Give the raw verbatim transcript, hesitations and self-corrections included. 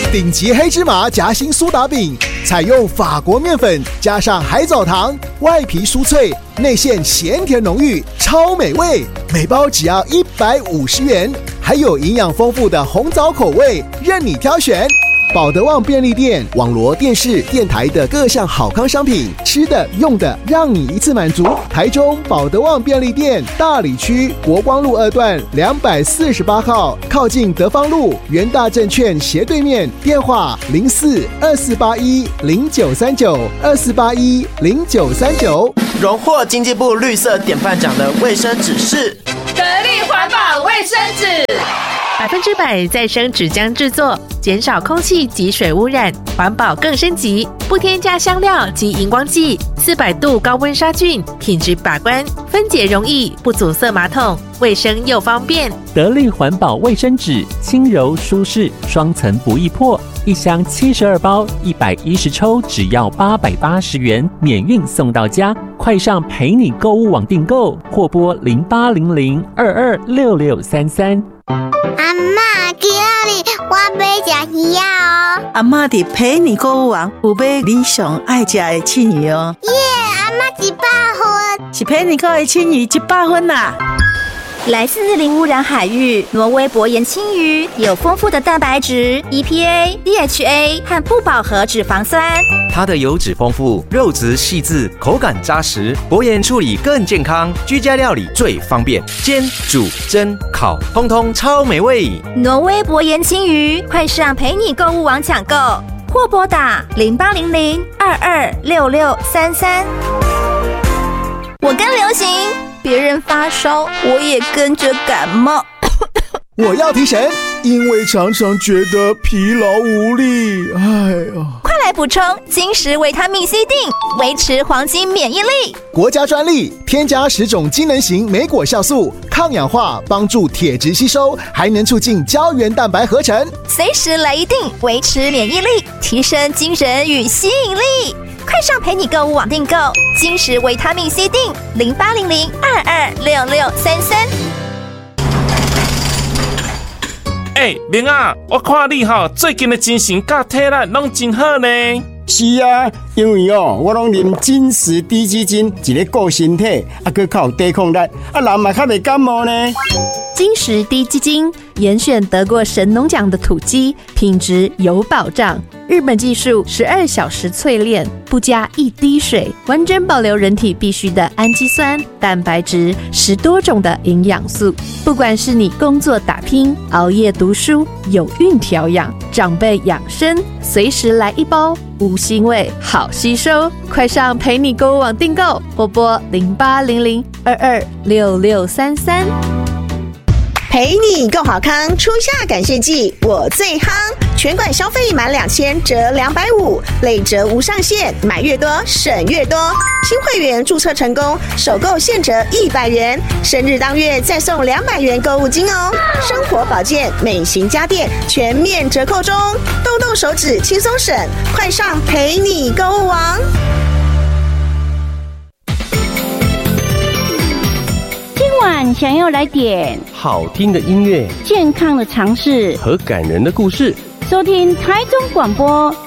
顶级黑芝麻夹心苏打饼，采用法国面粉加上海藻糖，外皮酥脆，内馅咸甜浓郁，超美味。每包只要一百五十元，还有营养丰富的红枣口味，任你挑选。保德旺便利店网罗电视、电台的各项好康商品，吃的、用的，让你一次满足。台中保德旺便利店大里区国光路二段两百四十八号，靠近德芳路元大证券斜对面，电话零四二四八一零九三九二四八一零九三九。 荣获经济部绿色典范奖的卫生纸是得力环保卫生纸。 百分之百再生纸浆制作，减少空气及水污染，环保更升级，不添加香料及荧光剂，四百度高温杀菌，品质把关，分解容易，不阻塞马桶，卫生又方便。 得力环保卫生纸，轻柔舒适，双层不易破，一箱七十二包，一百一十抽，只要八百八十元，免运送到家。快上陪你购物网订购，或拨零八零零二二六六三三。 阿嬷，今日我要吃鱼啊！ 阿嬷伫陪你购物网有买你上爱吃的青鱼哦。 耶，阿嬷一百分， 是陪你购的青鱼一百分啦！ 来自零污染海域，挪威薄盐青鱼有丰富的蛋白质、E P A、D H A 和不饱和脂肪酸。 它的油脂丰富，肉质细致，口感扎实，薄盐处理更健康，居家料理最方便，煎、煮、蒸、烤，通通超美味。 挪威薄盐青鱼，快上陪你购物网抢购，或拨打零八零零二二六六三三。我跟流行。别人发烧，我也跟着感冒。 我要提神，因为常常觉得疲劳无力。哎呀， 快来补充金石维他命 C 锭，维持黄金免疫力。 国家专利，添加十种机能型莓果酵素，抗氧化，帮助铁质吸收，还能促进胶原蛋白合成。 随时来一锭，维持免疫力，提升精神与吸引力。快上陪你购物网订购金石维他命 C 锭，零八零零二二六六三三。 哎、欸，明啊，我看你哈最近的精神甲体力拢真好呢。 是啊，因为哦，我拢啉金石低基金，一个顾身体，啊，佮较有抵抗力，啊，人嘛较袂感冒呢。 金石低基金严选得过神农奖的土鸡，品质有保障。日本技术十二小时淬炼，不加一滴水，完整保留人体必需的氨基酸、蛋白质，十多种的营养素。不管是你工作打拼、熬夜读书、有孕调养、长辈养生，随时来一包，无腥味，好吸收。快上陪你购物网订购，拨拨零八零零二二六六三三。 陪你购好康，初夏感谢季我最夯，全馆消费满两千折两百五，累折无上限，买越多省越多。新会员注册成功，首购现折一百元，生日当月再送两百元购物金哦。生活保健、美型家电全面折扣中，动动手指轻松省，快上陪你购物网。 今晚想要来点好听的音乐、 健康的常识和感人的故事， 收听台中广播